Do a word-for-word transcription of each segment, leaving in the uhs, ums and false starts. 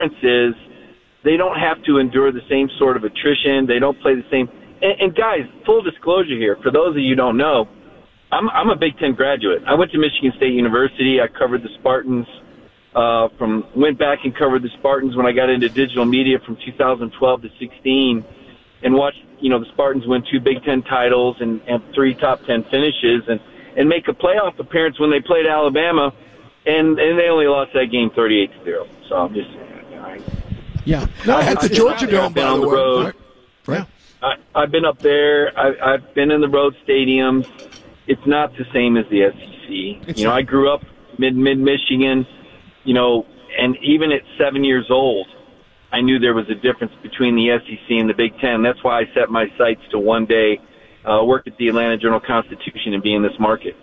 is they don't have to endure the same sort of attrition. They don't play the same. And, and guys, full disclosure here, for those of you who don't know, I'm, I'm a Big Ten graduate. I went to Michigan State University. I covered the Spartans. Uh, from went back and covered the Spartans when I got into digital media from two thousand twelve to sixteen, and watched you know the Spartans win two Big Ten titles and, and three top ten finishes and, and make a playoff appearance when they played Alabama, and, and they only lost that game thirty-eight to zero. So I'm just I, yeah, no, I, at the I, Georgia I, Dome, I've been by on the the way. road. Right. Right. I, I've been up there. I, I've been in the road stadiums. It's not the same as the S E C. It's you know, not. I grew up mid mid Michigan. You know, and even at seven years old, I knew there was a difference between the S E C and the Big Ten. That's why I set my sights to one day uh, work at the Atlanta Journal-Constitution and be in this market.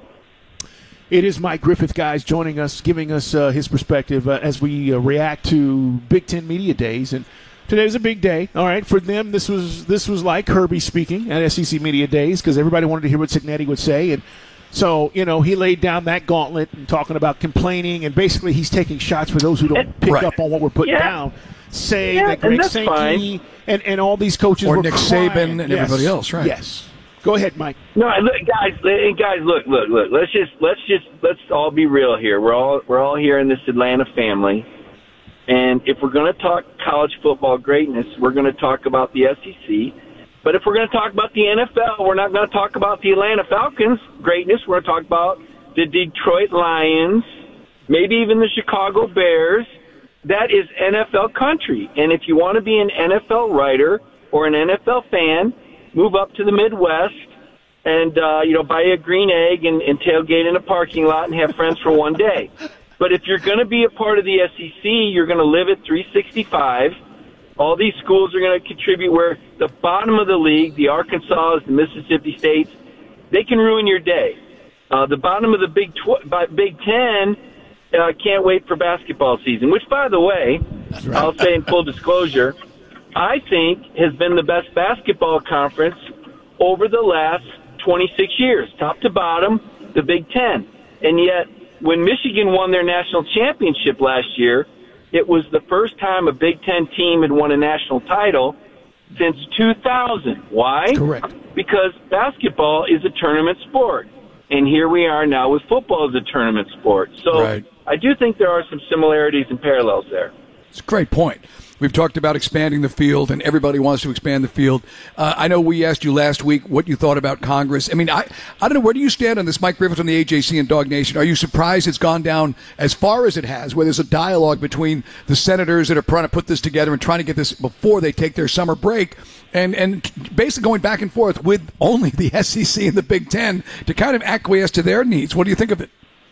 It is Mike Griffith, guys, joining us, giving us uh, his perspective uh, as we uh, react to Big Ten Media Days. And today was a big day. All right, for them, this was this was like Kirby speaking at S E C Media Days because everybody wanted to hear what Cignetti would say. And so, you know, he laid down that gauntlet and talking about complaining, and basically he's taking shots for those who don't pick right. up on what we're putting Yeah. down, saying Yeah, that Greg and that's Sankey fine. and, and all these coaches Or were Nick crying. Saban and Yes. everybody else, right. Yes. Go ahead, Mike. No, look, guys, and guys, look, look, look. Let's just let's just let's all be real here. We're all we're all here in this Atlanta family, and if we're going to talk college football greatness, we're going to talk about the S E C. But if we're going to talk about the N F L, we're not going to talk about the Atlanta Falcons' greatness. We're going to talk about the Detroit Lions, maybe even the Chicago Bears. That is N F L country. And if you want to be an N F L writer or an N F L fan, move up to the Midwest and, uh, you know, buy a green egg and, and tailgate in a parking lot and have friends for one day. But if you're going to be a part of the S E C, you're going to live at three sixty-five. All these schools are going to contribute where the bottom of the league, the Arkansas, the Mississippi States, they can ruin your day. Uh, the bottom of the Big tw- Big Ten uh, can't wait for basketball season, which, by the way, That's right. I'll say in full disclosure, I think has been the best basketball conference over the last twenty-six years, top to bottom, the Big Ten. And yet, when Michigan won their national championship last year, it was the first time a Big Ten team had won a national title since two thousand. Why? Correct. Because basketball is a tournament sport. And here we are now with football as a tournament sport. So Right. I do think there are some similarities and parallels there. It's a great point. We've talked about expanding the field, and everybody wants to expand the field. Uh, I know we asked you last week what you thought about Congress. I mean, I, I don't know, where do you stand on this, Mike Griffith, on the A J C and Dog Nation? Are you surprised it's gone down as far as it has, where there's a dialogue between the senators that are trying to put this together and trying to get this before they take their summer break, and, and basically going back and forth with only the S E C and the Big Ten to kind of acquiesce to their needs? What do you think of it?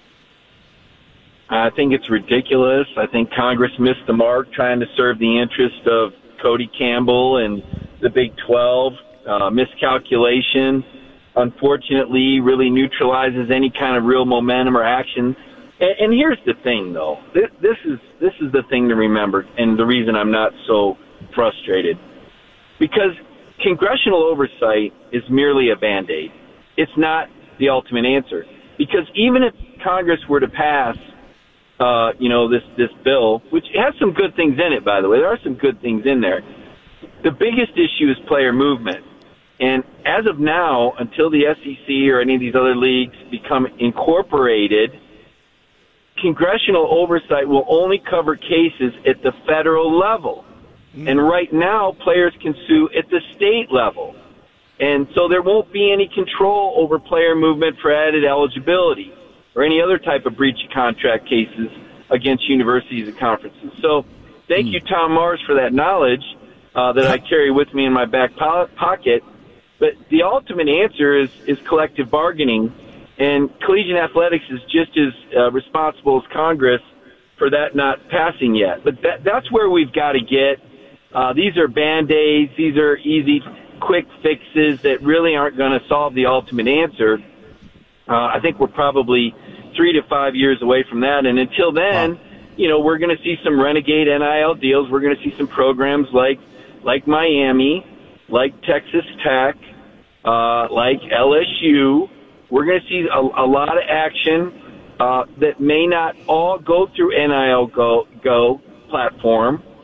I think it's ridiculous. I think Congress missed the mark trying to serve the interest of Cody Campbell and the Big twelve. Uh, miscalculation, unfortunately, really neutralizes any kind of real momentum or action. And, and here's the thing, though. This, this is this is the thing to remember, and the reason I'm not so frustrated. Because congressional oversight is merely a Band-Aid. It's not the ultimate answer. Because even if Congress were to pass Uh, you know, this, this bill, which has some good things in it, by the way. There are some good things in there. The biggest issue is player movement. And as of now, until the S E C or any of these other leagues become incorporated, congressional oversight will only cover cases at the federal level. Mm. And right now, players can sue at the state level. And so there won't be any control over player movement for added eligibility or any other type of breach of contract cases against universities and conferences. So thank mm. you, Tom Mars, for that knowledge uh, that I carry with me in my back po- pocket. But the ultimate answer is, is collective bargaining, and collegiate athletics is just as uh, responsible as Congress for that not passing yet. But that, that's where we've got to get. Uh, these are Band-Aids. These are easy, quick fixes that really aren't going to solve the ultimate answer. Uh, I think we're probably three to five years away from that. And until then, wow. you know, we're going to see some renegade N I L deals. We're going to see some programs like like Miami, like Texas Tech, uh, like L S U. We're going to see a, a lot of action uh, that may not all go through N I L Go, Go platform,